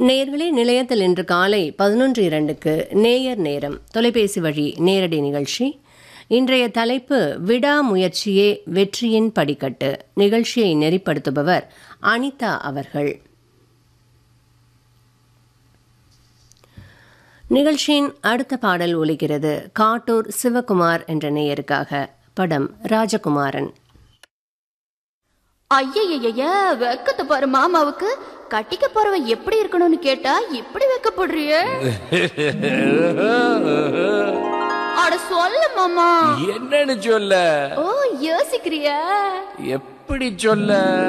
நேயர்களே, நிலையத்தில் இன்று காலை 11:02க்கு நேயர் நேரம் தொலைபேசி வழி நேரடி நிகழ்ச்சி. இன்றைய தலைப்பு விடாமுயற்சியே வெற்றியின் படிக்கட்டு. நிகழ்ச்சியை நெறிப்படுத்துபவர் அனிதா அவர்கள். நிகழ்ச்சியின் அடுத்த பாடல் ஒலிக்கிறது. காட்டூர் சிவகுமார் என்ற நேயருக்காக. படம் ராஜகுமாரன். ஐயய்ய, வெக்கத்தை பாரு மாமாவுக்கு. கட்டிக்க போறவன் எப்படி இருக்கணும்னு கேட்டா இப்படி வெக்கப்படுறிய? அட சொல்ல மாமா. என்னன்னு சொல்ல? ஓ, யோசிக்கிறியா? எப்படி சொல்ல?